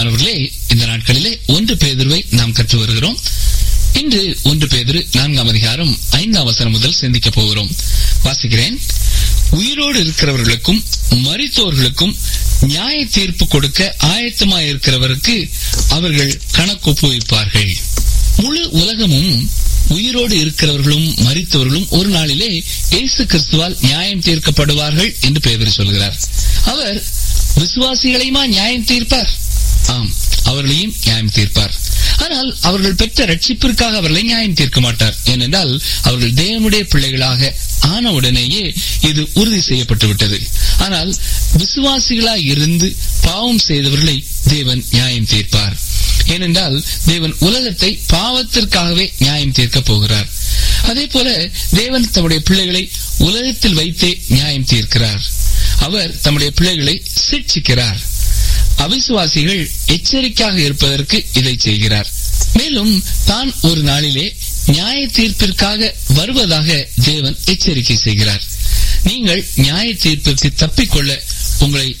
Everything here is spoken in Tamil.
இந்த நாட்களிலே 1 பேதுருவை நாம் கற்று வருகிறோம். இன்று 1 பேதுரு 4ஆம் அதிகாரம் 5ஆம் வசனம் முதல் சிந்திக்க போகிறோம். வாசிக்கிறேன். உயிரோடு இருக்கிறவர்களுக்கும் மரித்தோர்களுக்கும் நியாய தீர்ப்பு கொடுக்க ஆயத்தமாயிருக்கிறவருக்கு அவர்கள் கணக்கொப்புவிப்பார்கள். முழு உலகமும் உயிரோடு இருக்கிறவர்களும் மரித்தவர்களும் ஒரு நாளிலே இயேசு கிறிஸ்துவால் நியாயம் தீர்க்கப்படுவார்கள் என்று பேதுரு சொல்கிறார். அவர் விசுவாசிகளையுமா நியாயம் தீர்ப்பார்? ஆம், அவர்களையும் நியாயம் தீர்ப்பார். ஆனால் அவர்கள் பெற்ற ரட்சிப்பிற்காக அவர்களை நியாயம் தீர்க்க மாட்டார். ஏனென்றால் அவர்கள் தேவனுடைய பிள்ளைகளாக ஆனவுடனேயே இது உறுதி செய்யப்பட்டு விட்டது. ஆனால் விசுவாசிகளாய் இருந்து பாவம் செய்தவர்களை தேவன் நியாயம் தீர்ப்பார். ஏனென்றால் தேவன் உலகத்தை பாவத்திற்காகவே நியாயம் தீர்க்க போகிறார். அதே போல தேவன் தம்முடைய பிள்ளைகளை உலகத்தில் வைத்தே நியாயம் தீர்க்கிறார். அவர் தம்முடைய பிள்ளைகளை சிட்சிக்கிறார். அவிசுவாசிகள் எச்சரிக்கையாக இருப்பதற்கு இதை செய்கிறார். மேலும் தான் ஒரு நாளிலே நியாய தீர்ப்பிற்காக வருவதாக தேவன் எச்சரிக்கை செய்கிறார். நீங்கள் நியாய தீர்ப்பிற்கு தப்பிக்கொள்ள உங்களை